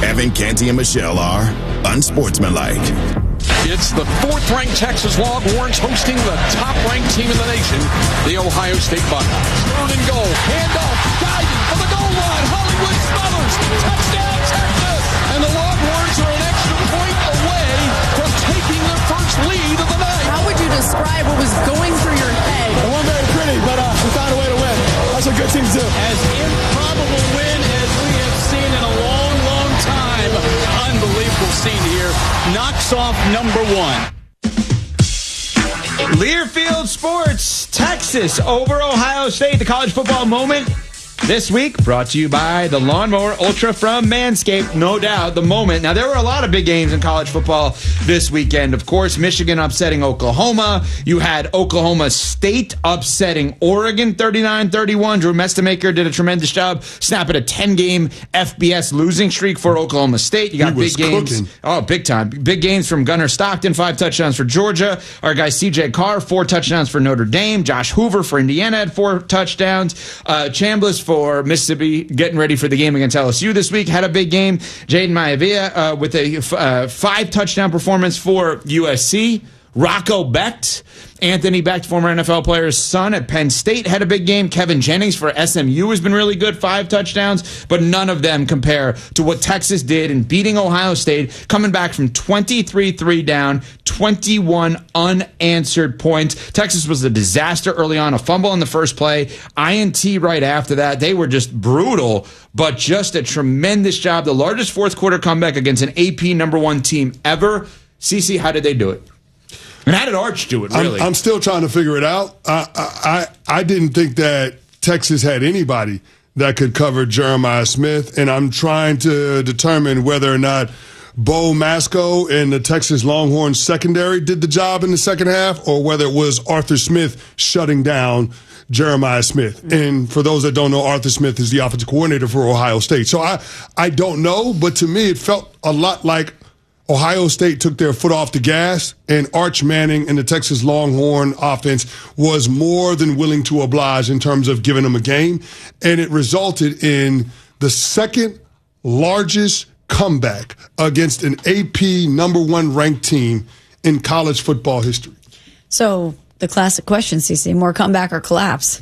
Evan Canty and Michelle are unsportsmanlike. It's the fourth-ranked Texas Longhorns hosting the top-ranked team in the nation, the Ohio State Buckeyes. Third and goal, handoff, guided for the goal line. Hollywood Smothers, touchdown Texas! And the Longhorns are an extra point away from taking their first lead of the night. How would you describe what was going through your head? It wasn't very pretty, but we found a way to win. That's what good teams do. As improbable win as we have seen in a long time. Unbelievable scene here. Knocks off number one. Learfield Sports, Texas over Ohio State. The college football moment this week brought to you by the Lawnmower Ultra from Manscaped. No doubt the moment. Now, there were a lot of big games in college football this weekend. Of course, Michigan upsetting Oklahoma. You had Oklahoma State upsetting Oregon 39-31. Drew Mestemaker did a tremendous job snapping a 10-game FBS losing streak for Oklahoma State. You got big games. Cooking. Oh, big time. Big games from Gunnar Stockton, 5 touchdowns for Georgia. Our guy C.J. Carr, 4 touchdowns for Notre Dame. Josh Hoover for Indiana had 4 touchdowns. Chambliss for Mississippi, getting ready for the game against LSU this week, had a big game. Jaden Maivia with a 5-touchdown performance for USC. Rocco Becht, Anthony Becht, former NFL player's son at Penn State, had a big game. Kevin Jennings for SMU has been really good, 5 touchdowns, but none of them compare to what Texas did in beating Ohio State, coming back from 23-3 down, 21 unanswered points. Texas was a disaster early on, a fumble on the first play, INT right after that. They were just brutal, but just a tremendous job. The largest fourth quarter comeback against an AP number 1 team ever. CeCe, how did they do it? And how did Arch do it, really? I'm still trying to figure it out. I didn't think that Texas had anybody that could cover Jeremiah Smith, and I'm trying to determine whether or not Bo Masco and the Texas Longhorns secondary did the job in the second half, or whether it was Arthur Smith shutting down Jeremiah Smith. And for those that don't know, Arthur Smith is the offensive coordinator for Ohio State. So I don't know, but to me it felt a lot like Ohio State took their foot off the gas, and Arch Manning and the Texas Longhorn offense was more than willing to oblige in terms of giving them a game. And it resulted in the second largest comeback against an AP number 1 ranked team in college football history. So the classic question, CeCe, more comeback or collapse?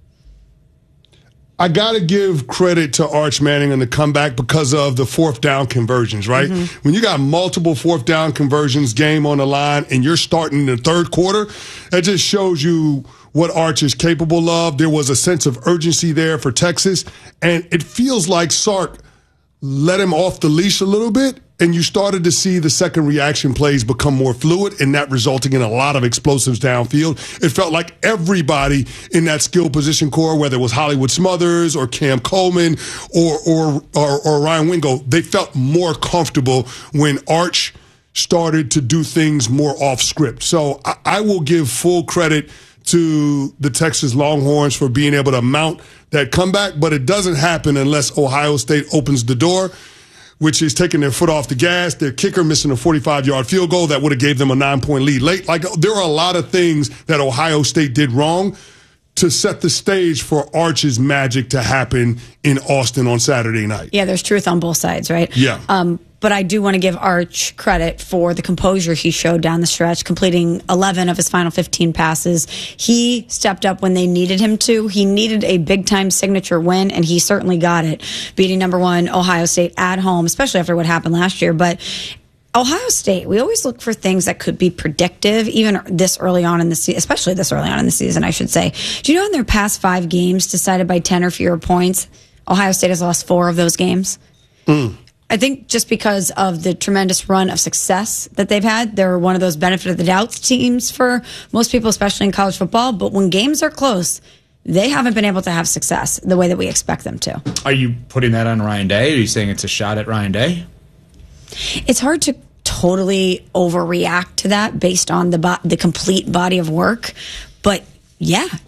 I got to give credit to Arch Manning on the comeback because of the 4th down conversions, right? Mm-hmm. When you got multiple 4th down conversions, game on the line, and you're starting in the third quarter, that just shows you what Arch is capable of. There was a sense of urgency there for Texas, and it feels like Sark let him off the leash a little bit, and you started to see the second reaction plays become more fluid, and that resulting in a lot of explosives downfield. It felt like everybody in that skill position core, whether it was Hollywood Smothers or Cam Coleman or Ryan Wingo, they felt more comfortable when Arch started to do things more off script. So I will give full credit to the Texas Longhorns for being able to mount that comeback, but it doesn't happen unless Ohio State opens the door, which is taking their foot off the gas, their kicker missing a 45-yard field goal that would have gave them a 9-point lead late. Like, there are a lot of things that Ohio State did wrong to set the stage for Arch's magic to happen in Austin on Saturday night. Yeah, there's truth on both sides, right? Yeah. But I do want to give Arch credit for the composure he showed down the stretch, completing 11 of his final 15 passes. He stepped up when they needed him to. He needed a big-time signature win, and he certainly got it, beating number 1 Ohio State at home, especially after what happened last year. But Ohio State, we always look for things that could be predictive, even this early on in the season, especially this early on in the season, I should say. Do you know in their past 5 games decided by 10 or fewer points, Ohio State has lost 4 of those games? I think just because of the tremendous run of success that they've had, they're one of those benefit of the doubt teams for most people, especially in college football. But when games are close, they haven't been able to have success the way that we expect them to. Are you putting that on Ryan Day? Are you saying it's a shot at Ryan Day? It's hard to totally overreact to that based on the complete body of work. But yeah,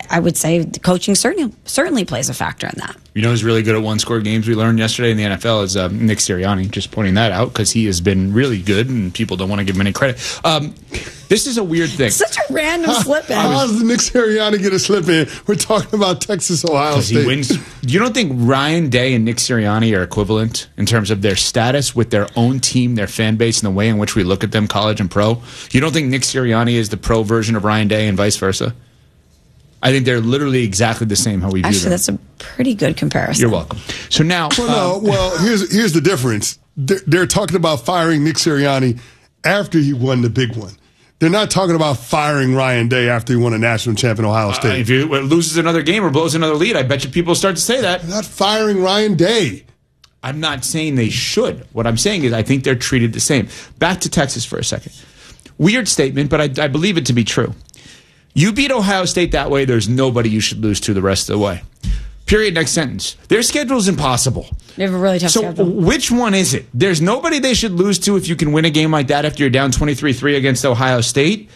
I would say the coaching certainly plays a factor in that. You know who's really good at one-score games we learned yesterday in the NFL is Nick Sirianni. Just pointing that out because he has been really good and people don't want to give him any credit. This is a weird thing. Such a random slip in. How does Nick Sirianni get a slip in? We're talking about Texas, Ohio State. He wins. You don't think Ryan Day and Nick Sirianni are equivalent in terms of their status with their own team, their fan base, and the way in which we look at them, college and pro? You don't think Nick Sirianni is the pro version of Ryan Day and vice versa? I think they're literally exactly the same how we view them. Actually, that's a pretty good comparison. You're welcome. So now... here's the difference. They're talking about firing Nick Sirianni after he won the big one. They're not talking about firing Ryan Day after he won a national champion Ohio State. If he loses another game or blows another lead, I bet you people start to say that. They're not firing Ryan Day. I'm not saying they should. What I'm saying is I think they're treated the same. Back to Texas for a second. Weird statement, but I believe it to be true. You beat Ohio State that way, there's nobody you should lose to the rest of the way. Period. Next sentence. Their schedule is impossible. They have a really tough schedule. So which one is it? There's nobody they should lose to if you can win a game like that after you're down 23-3 against Ohio State.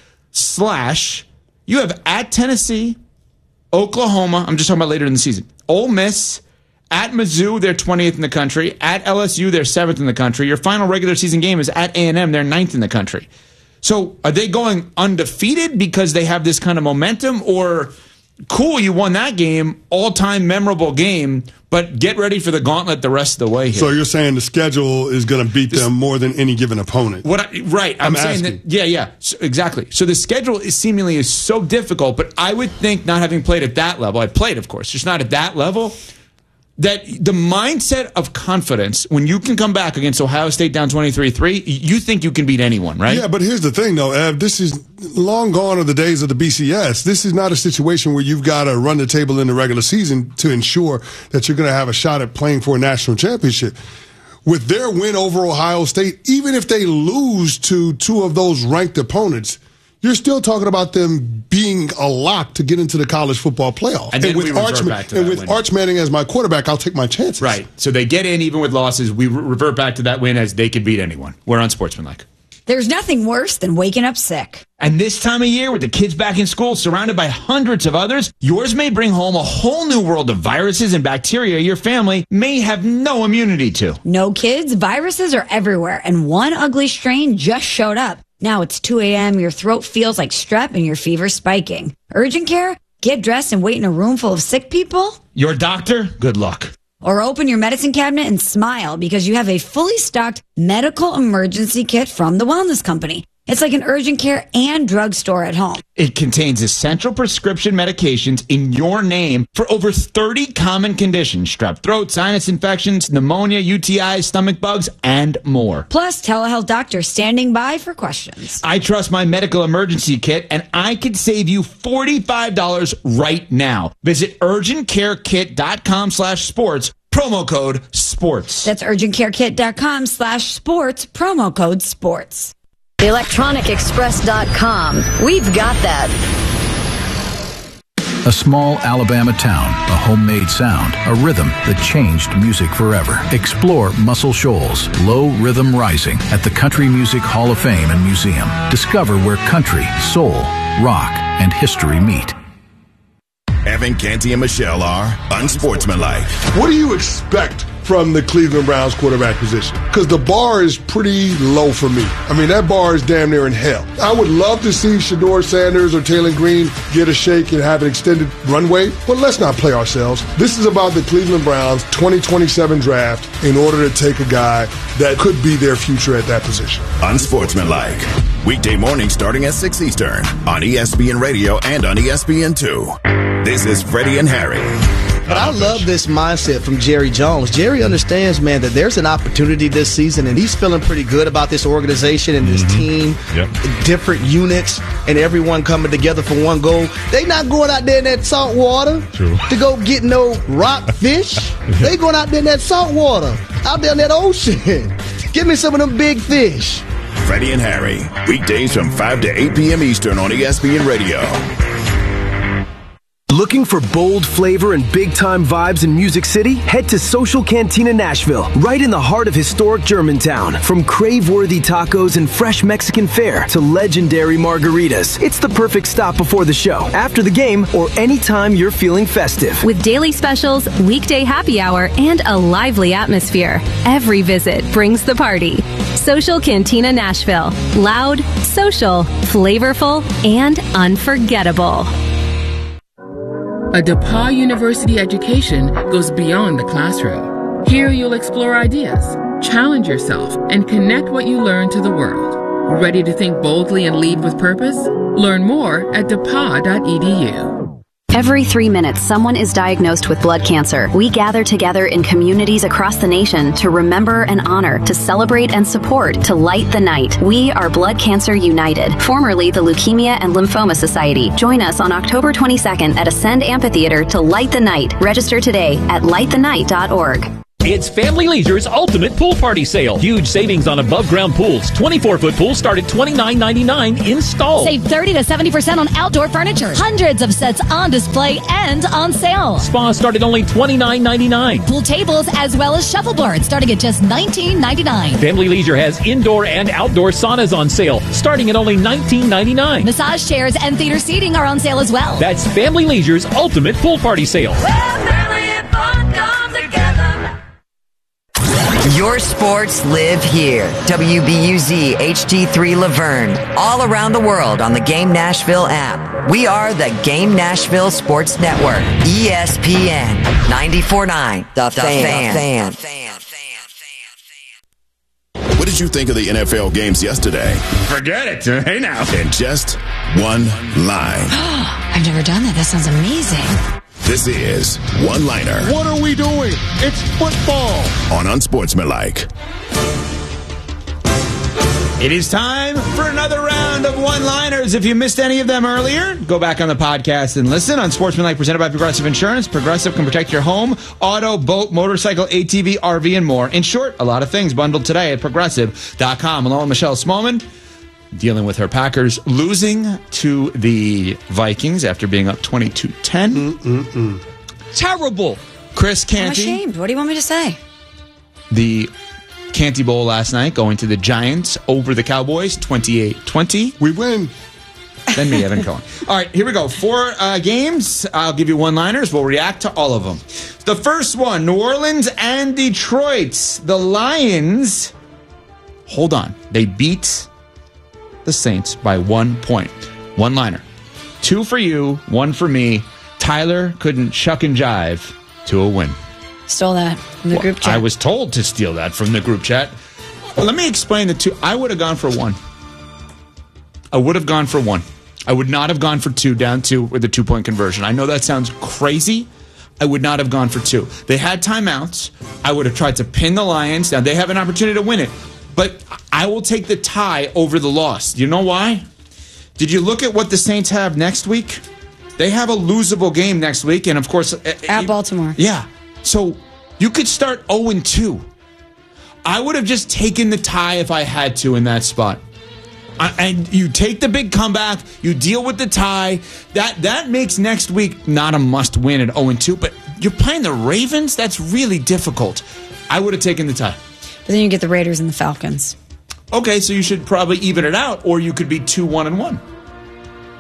/ you have at Tennessee, Oklahoma, I'm just talking about later in the season, Ole Miss, at Mizzou, they're 20th in the country, at LSU, they're 7th in the country. Your final regular season game is at A&M, they're 9th in the country. So are they going undefeated because they have this kind of momentum, or... Cool, you won that game, all-time memorable game, but get ready for the gauntlet the rest of the way here. So you're saying the schedule is going to beat them more than any given opponent? Right. I'm saying that. Yeah. So, exactly. So the schedule is seemingly so difficult, but I would think not having played at that level, I played, of course, just not at that level, that the mindset of confidence, when you can come back against Ohio State down 23-3, you think you can beat anyone, right? Yeah, but here's the thing, though, Ev. This is long gone are the days of the BCS. This is not a situation where you've got to run the table in the regular season to ensure that you're going to have a shot at playing for a national championship. With their win over Ohio State, even if they lose to two of those ranked opponents, you're still talking about them being a lock to get into the college football playoff. And then with Arch Manning as my quarterback, I'll take my chances. Right. So they get in even with losses. We revert back to that win as they could beat anyone. We're unsportsmanlike. There's nothing worse than waking up sick. And this time of year, with the kids back in school, surrounded by hundreds of others, yours may bring home a whole new world of viruses and bacteria your family may have no immunity to. No, kids, viruses are everywhere, and one ugly strain just showed up. Now it's 2 a.m., your throat feels like strep, and your fever's spiking. Urgent care? Get dressed and wait in a room full of sick people? Your doctor? Good luck. Or open your medicine cabinet and smile because you have a fully stocked medical emergency kit from the Wellness Company. It's like an urgent care and drugstore at home. It contains essential prescription medications in your name for over 30 common conditions: strep throat, sinus infections, pneumonia, UTIs, stomach bugs, and more. Plus, telehealth doctors standing by for questions. I trust my medical emergency kit, and I could save you $45 right now. Visit urgentcarekit.com/sports, promo code SPORTS. That's urgentcarekit.com/sports, promo code SPORTS. ElectronicExpress.com. We've got that. A small Alabama town, a homemade sound, a rhythm that changed music forever. Explore Muscle Shoals, Low Rhythm Rising at the Country Music Hall of Fame and Museum. Discover where country, soul, rock, and history meet. Evan Canty and Michelle are unsportsmanlike. What do you expect from the Cleveland Browns quarterback position? Because the bar is pretty low for me. I mean, that bar is damn near in hell. I would love to see Shedeur Sanders or Taylor Green get a shake and have an extended runway, but let's not play ourselves. This is about the Cleveland Browns 2027 draft in order to take a guy that could be their future at that position. Unsportsmanlike. Weekday mornings starting at 6 Eastern on ESPN Radio and on ESPN2. This is Freddie and Harry. But I love this mindset from Jerry Jones. Jerry understands, man, that there's an opportunity this season, and he's feeling pretty good about this organization and this team, different units, and everyone coming together for one goal. They not going out there in that salt water to go get no rock fish. They going out there in that salt water, out there in that ocean. Give me some of them big fish. Freddie and Harry, weekdays from 5 to 8 p.m. Eastern on ESPN Radio. Looking for bold flavor and big-time vibes in Music City? Head to Social Cantina Nashville, right in the heart of historic Germantown. From crave-worthy tacos and fresh Mexican fare to legendary margaritas, it's the perfect stop before the show, after the game, or anytime you're feeling festive. With daily specials, weekday happy hour, and a lively atmosphere, every visit brings the party. Social Cantina Nashville. Loud, social, flavorful, and unforgettable. A DePauw University education goes beyond the classroom. Here you'll explore ideas, challenge yourself, and connect what you learn to the world. Ready to think boldly and lead with purpose? Learn more at DePauw.edu. Every 3 minutes, someone is diagnosed with blood cancer. We gather together in communities across the nation to remember and honor, to celebrate and support, to light the night. We are Blood Cancer United, formerly the Leukemia and Lymphoma Society. Join us on October 22nd at Ascend Amphitheater to light the night. Register today at lightthenight.org. It's Family Leisure's Ultimate Pool Party Sale. Huge savings on above-ground pools. 24-foot pools start at $29.99 installed. Save 30 to 70% on outdoor furniture. Hundreds of sets on display and on sale. Spas start at only $29.99. Pool tables as well as shuffleboards starting at just $19.99. Family Leisure has indoor and outdoor saunas on sale starting at only $19.99. Massage chairs and theater seating are on sale as well. That's Family Leisure's Ultimate Pool Party Sale. Your sports live here. WBUZ HD3 Laverne. All around the world on the Game Nashville app. We are the Game Nashville Sports Network. ESPN 94.9. The Fan. What did you think of the NFL games yesterday? Forget it. Hey now. In just one line. I've never done that. That sounds amazing. This is One Liner. What are we doing? It's football. On Unsportsmanlike. It is time for another round of one-liners. If you missed any of them earlier, go back on the podcast and listen. Unsportsmanlike, presented by Progressive Insurance. Progressive can protect your home, auto, boat, motorcycle, ATV, RV, and more. In short, a lot of things bundled today at Progressive.com. Along with Michelle Smallman, dealing with her Packers losing to the Vikings after being up 22-10. Terrible. Chris Canty. I'm ashamed. What do you want me to say? The Canty Bowl last night, going to the Giants over the Cowboys, 28-20. We win. Then me, Evan Cohen. All right, here we go. 4 games. I'll give you one-liners. We'll react to all of them. The first one, New Orleans and Detroit. The Lions, hold on, they beat the Saints by 1 point. One-liner. 2 for you, 1 for me. Tyler couldn't shuck and jive to a win. Stole that from the group chat. I was told to steal that from the group chat. Well, let me explain the 2. I would have gone for 1. I would have gone for 1. I would not have gone for 2, down 2 with the 2-point conversion. I know that sounds crazy. I would not have gone for 2. They had timeouts. I would have tried to pin the Lions. Now, they have an opportunity to win it. But I will take the tie over the loss. You know why? Did you look at what the Saints have next week? They have a losable game next week. And, of course... At Baltimore. Yeah. So you could start 0-2. I would have just taken the tie if I had to in that spot. And you take the big comeback. You deal with the tie. That makes next week not a must-win at 0-2. But you're playing the Ravens? That's really difficult. I would have taken the tie. But then you get the Raiders and the Falcons. Okay, so you should probably even it out, or you could be 2-1-1.